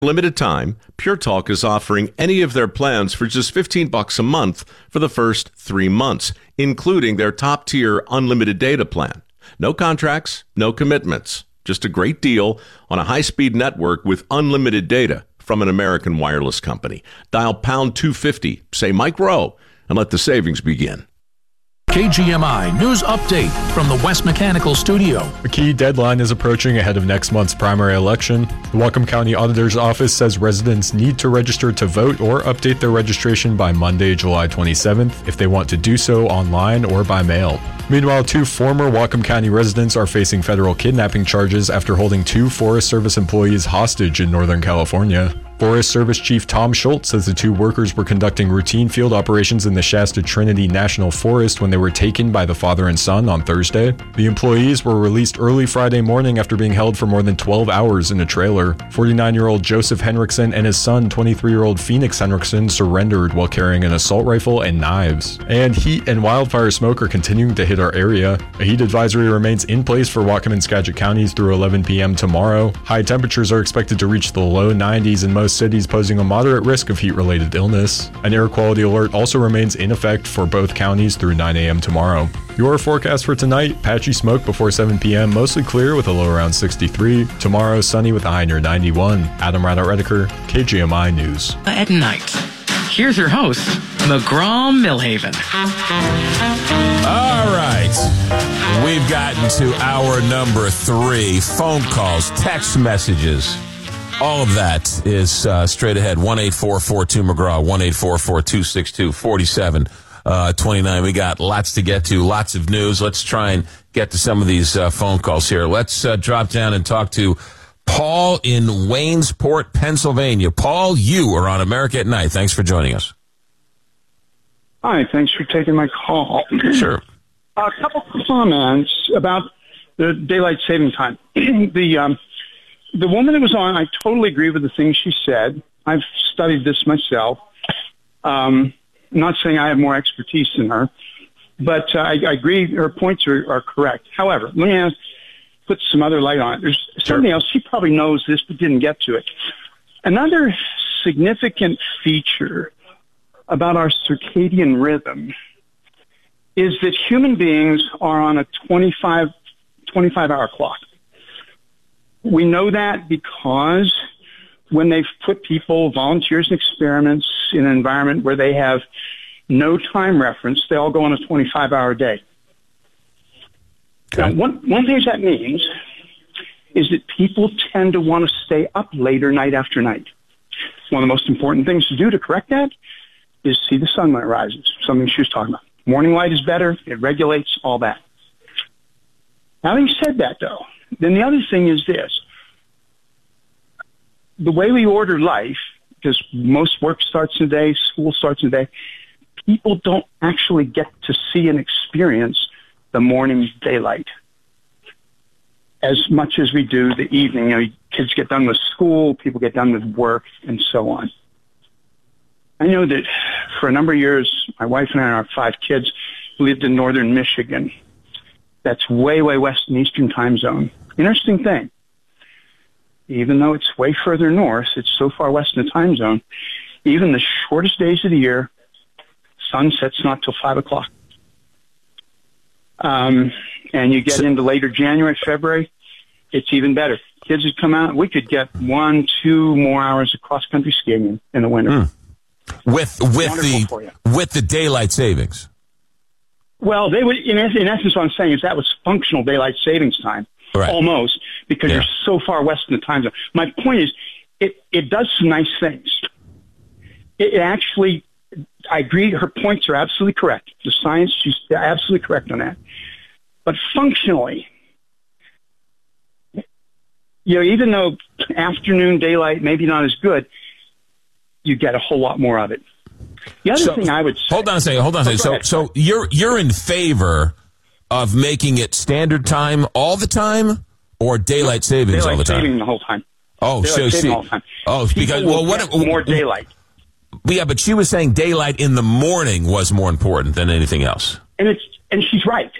Limited time, Pure Talk is offering any of their plans for just $15 a month for the first 3 months, including their top-tier unlimited data plan. No contracts, no commitments. Just a great deal on a high-speed network with unlimited data from an American wireless company. Dial pound 250, say Mike Rowe, and let the savings begin. KGMI News Update from the West Mechanical Studio. A key deadline is approaching ahead of next month's primary election. The Whatcom County Auditor's Office says residents need to register to vote or update their registration by Monday, July 27th, if they want to do so online or by mail. Meanwhile, 2 former Whatcom County residents are facing federal kidnapping charges after holding 2 Forest Service employees hostage in Northern California. Forest Service Chief Tom Schultz says the 2 workers were conducting routine field operations in the Shasta Trinity National Forest when they were taken by the father and son on Thursday. The employees were released early Friday morning after being held for more than 12 hours in a trailer. 49-year-old Joseph Henriksen and his son, 23-year-old Phoenix Henriksen, surrendered while carrying an assault rifle and knives. And heat and wildfire smoke are continuing to hit our area. A heat advisory remains in place for Whatcom and Skagit counties through 11 p.m. tomorrow. High temperatures are expected to reach the low 90s in most cities, posing a moderate risk of heat-related illness. An air quality alert also remains in effect for both counties through 9 a.m. tomorrow. Your forecast for tonight: patchy smoke before 7 p.m., mostly clear with a low around 63. Tomorrow, sunny with a high near 91. Adam Radau-Redeker, KGMI News. At night, here's your host, McGraw Millhaven. All right. We've gotten to hour number 3. Phone calls, text messages. All of that is straight ahead. 1-844-2-McGraw, 1-844-262-4729. We got lots to get to, lots of news. Let's try and get to some of these phone calls here. Let's drop down and talk to Paul in Waynesport, Pennsylvania. Paul, you are on America at Night. Thanks for joining us. Hi, thanks for taking my call. Sure. A couple comments about the daylight saving time. The woman that was on, I totally agree with the things she said. I've studied this myself. I'm not saying I have more expertise than her, but I agree her points are correct. However, let me put some other light on it. There's something else. She probably knows this but didn't get to it. Another significant feature about our circadian rhythm is that human beings are on a 25-hour clock. We know that because when they've put people, volunteers and experiments in an environment where they have no time reference, they all go on a 25-hour day. Okay. Now, one thing that means is that people tend to want to stay up later night after night. One of the most important things to do to correct that is see the sun when it rises, something she was talking about. Morning light is better. It regulates all that. Having said that, though, then the other thing is this. The way we order life, because most work starts in the day, school starts in the day, people don't actually get to see and experience the morning daylight as much as we do the evening. You know, kids get done with school, people get done with work, and so on. I know that for a number of years, my wife and I and our 5 kids lived in northern Michigan. That's way, way west in the Eastern time zone. Interesting thing. Even though it's way further north, it's so far west in the time zone, even the shortest days of the year, sun sets not till 5 o'clock. And you get into later January, February, it's even better. Kids would come out, we could get 1-2 more hours of cross-country skiing in the winter. With the daylight savings. Well, they would, in essence, what I'm saying is that was functional daylight savings time, right. Almost, because you're so far west in the time zone. My point is, it does some nice things. It actually, I agree, her points are absolutely correct. The science, she's absolutely correct on that. But functionally, you know, even though afternoon daylight maybe not as good, you get a whole lot more of it. The other thing I would say... Hold on a second. So you're in favor of making it standard time all the time or daylight savings all the time? Daylight saving the whole time. Oh, so see. All the time. Oh, because... Well, what... More daylight. Yeah, but she was saying daylight in the morning was more important than anything else. And she's right.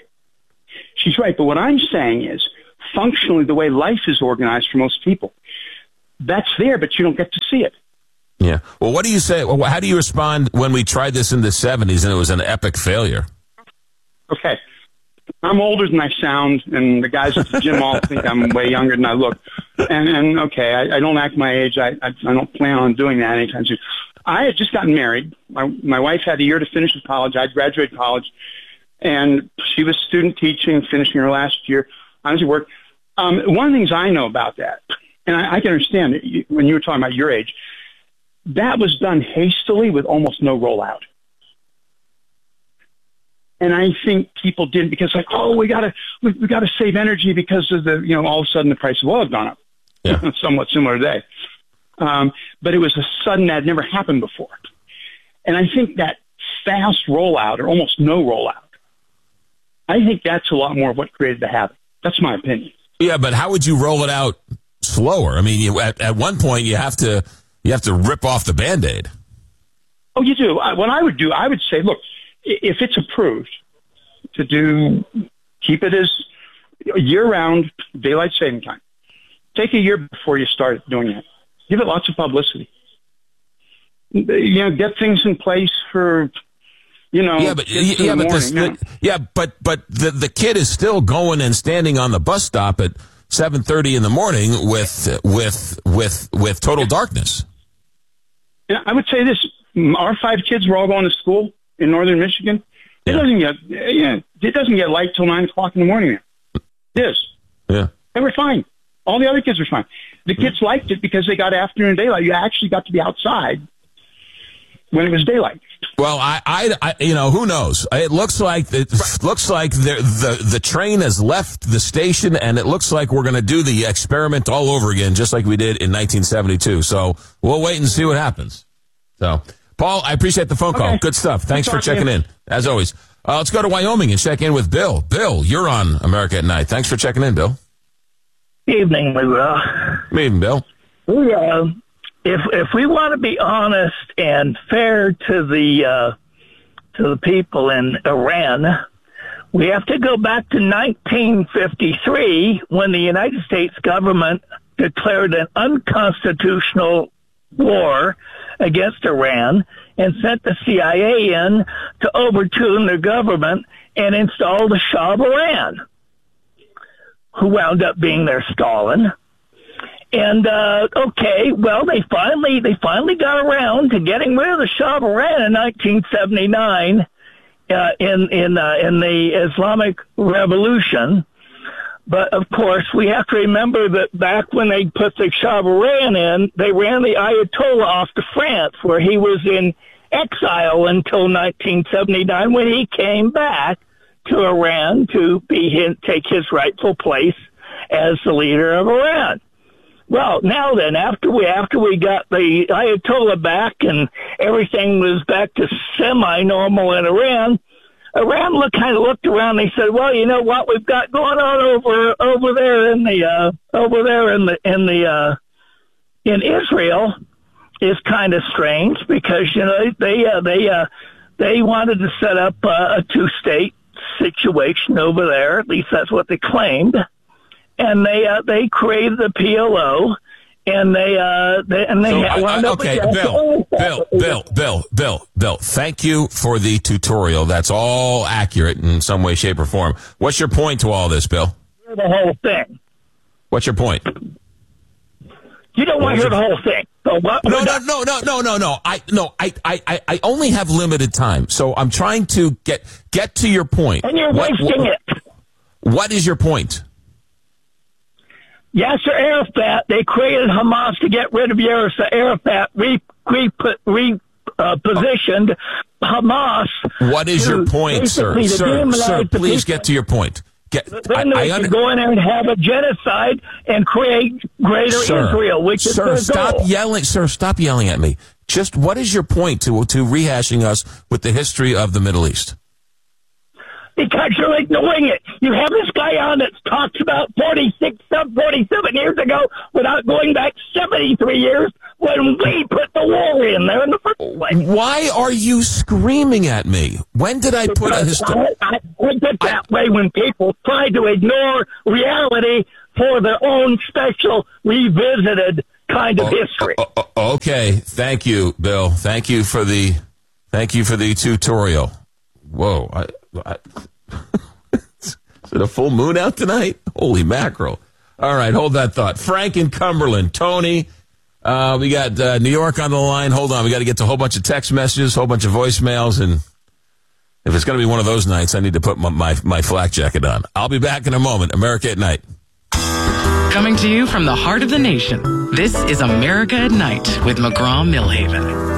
She's right. But what I'm saying is, functionally, the way life is organized for most people, that's there, but you don't get to see it. Yeah. Well, what do you say? Well, how do you respond when we tried this in the 70s and it was an epic failure? Okay. I'm older than I sound, and the guys at the gym all think I'm way younger than I look. And okay, I don't act my age. I don't plan on doing that anytime soon. I had just gotten married. My wife had a year to finish with college. I'd graduated college, and she was student teaching, finishing her last year. I was at work. One of the things I know about that, and I can understand it, when you were talking about your age, that was done hastily with almost no rollout. And I think people didn't because we gotta save energy because of the, all of a sudden the price of oil has gone up. Yeah. Somewhat similar today. But it was a sudden that had never happened before. And I think that fast rollout or almost no rollout, I think that's a lot more of what created the habit. That's my opinion. Yeah, but how would you roll it out slower? I mean, at one point you have to rip off the Band-Aid. Oh, you do. What I would do, I would say, look, if it's approved to keep it as year-round daylight saving time, take a year before you start doing that. Give it lots of publicity. Get things in place for, but the kid is still going and standing on the bus stop at 7:30 in the morning with total darkness. Yeah, I would say this: our 5 kids were all going to school in northern Michigan. It doesn't get light till 9 o'clock in the morning. It is. Yeah. They were fine. All the other kids were fine. The kids liked it because they got afternoon daylight. You actually got to be outside when it was daylight. Well, I who knows? It looks like the train has left the station, and it looks like we're going to do the experiment all over again, just like we did in 1972. So we'll wait and see what happens. So, Paul, I appreciate the phone call. Okay. Good stuff. Thanks for checking in, as always. Let's go to Wyoming and check in with Bill. Bill, you're on America at Night. Thanks for checking in, Bill. Evening, McGraw. Evening, Bill. If we want to be honest and fair to the people in Iran, we have to go back to 1953 when the United States government declared an unconstitutional war against Iran and sent the CIA in to overturn their government and install the Shah of Iran, who wound up being their Stalin. And they finally got around to getting rid of the Shah of Iran in 1979 in the Islamic Revolution. But of course, we have to remember that back when they put the Shah of Iran in, they ran the Ayatollah off to France, where he was in exile until 1979, when he came back to Iran to take his rightful place as the leader of Iran. Well, now then, after we got the Ayatollah back and everything was back to semi-normal in Iran kind of looked around and they said, well, you know what we've got going on over there in Israel is kind of strange, because they wanted to set up a 2-state situation over there. At least that's what they claimed. And they created the PLO, and Bill, thank you for the tutorial. That's all accurate in some way, shape, or form. What's your point to all this, Bill? The whole thing. What's your point? You don't want to hear the whole thing. So No. I only have limited time, so I'm trying to get to your point. And you're wasting it. What is your point? Yasser Arafat, they created Hamas to get rid of Yasser Arafat, repositioned Hamas. What is your point, sir? Sir, please get to your point. Then they can go in there and have a genocide and create greater Israel, which is their goal. Stop yelling at me. Just what is your point to rehashing us with the history of the Middle East? Because you're ignoring it. You have this guy on that talks about 47 years ago without going back 73 years when we put the war in there in the first place. Why are you screaming at me? When did I put a I get that way when people try to ignore reality for their own special revisited kind of history. Okay, thank you, Bill. Thank you for the tutorial. Whoa, is it a full moon out tonight? Holy mackerel! All right, hold that thought. Frank in Cumberland, Tony. We got New York on the line. Hold on, we got to get to a whole bunch of text messages, a whole bunch of voicemails, and if it's going to be one of those nights, I need to put my flak jacket on. I'll be back in a moment. America at Night. Coming to you from the heart of the nation, this is America at Night with McGraw-Millhaven.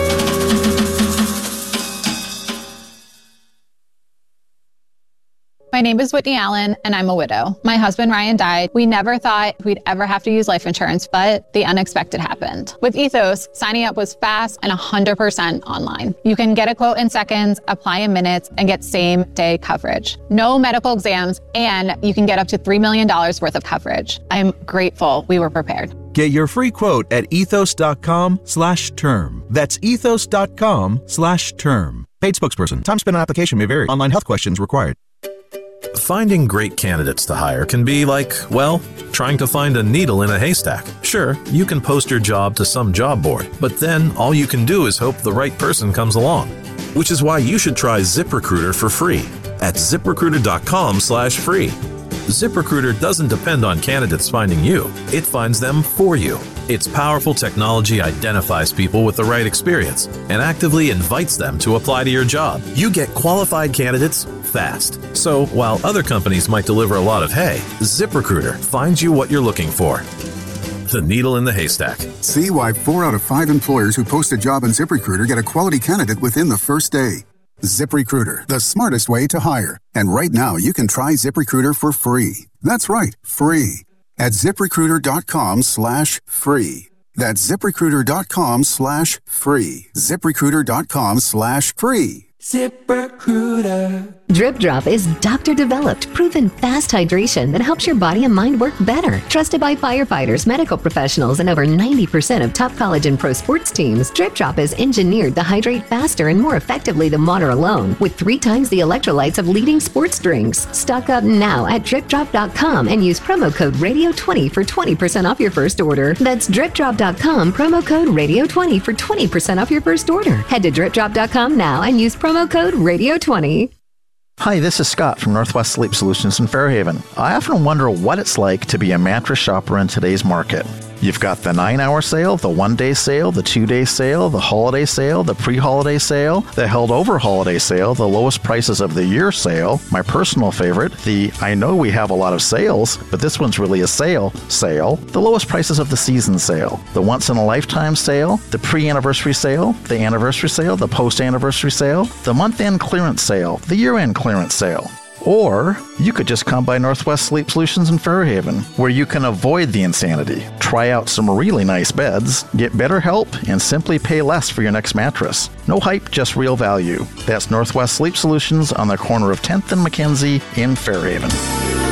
My name is Whitney Allen, and I'm a widow. My husband, Ryan, died. We never thought we'd ever have to use life insurance, but the unexpected happened. With Ethos, signing up was fast and 100% online. You can get a quote in seconds, apply in minutes, and get same-day coverage. No medical exams, and you can get up to $3 million worth of coverage. I'm grateful we were prepared. Get your free quote at ethos.com/term. That's ethos.com/term. Paid spokesperson. Time spent on application may vary. Online health questions required. Finding great candidates to hire can be like, well, trying to find a needle in a haystack. Sure, you can post your job to some job board, but then all you can do is hope the right person comes along. Which is why you should try ZipRecruiter for free at ZipRecruiter.com/free. ZipRecruiter doesn't depend on candidates finding you. It finds them for you. Its powerful technology identifies people with the right experience and actively invites them to apply to your job. You get qualified candidates fast. So while other companies might deliver a lot of hay, ZipRecruiter finds you what you're looking for. The needle in the haystack. See why 4 out of 5 employers who post a job on ZipRecruiter get a quality candidate within the first day. ZipRecruiter, the smartest way to hire. And right now, you can try ZipRecruiter for free. That's right, free. At ZipRecruiter.com/free. That's ZipRecruiter.com/free. ZipRecruiter.com/free. ZipRecruiter. Drip Drop is doctor-developed, proven fast hydration that helps your body and mind work better. Trusted by firefighters, medical professionals, and over 90% of top college and pro sports teams, Drip Drop is engineered to hydrate faster and more effectively than water alone, with 3 times the electrolytes of leading sports drinks. Stock up now at DripDrop.com and use promo code RADIO20 for 20% off your first order. That's DripDrop.com, promo code RADIO20 for 20% off your first order. Head to DripDrop.com now and use promo code RADIO20. Hi, this is Scott from Northwest Sleep Solutions in Fairhaven. I often wonder what it's like to be a mattress shopper in today's market. You've got the 9-hour sale, the 1-day sale, the 2-day sale, the holiday sale, the pre-holiday sale, the held over holiday sale, the lowest prices of the year sale, my personal favorite, the I know we have a lot of sales, but this one's really a sale, the lowest prices of the season sale, the once in a lifetime sale, the pre-anniversary sale, the anniversary sale, the post-anniversary sale, the month-end clearance sale, the year-end clearance sale. Or you could just come by Northwest Sleep Solutions in Fairhaven, where you can avoid the insanity, try out some really nice beds, get better help, and simply pay less for your next mattress. No hype, just real value. That's Northwest Sleep Solutions on the corner of 10th and Mackenzie in Fairhaven.